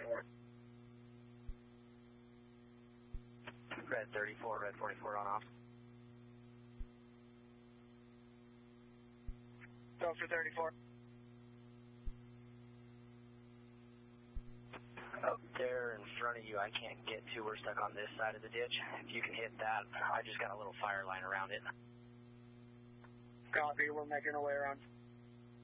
Red 34, Red 44 on off. Delta 34. Up there in front of you, I can't get to. We're stuck on this side of the ditch. If you can hit that, I just got a little fire line around it. Copy, we're making our way around.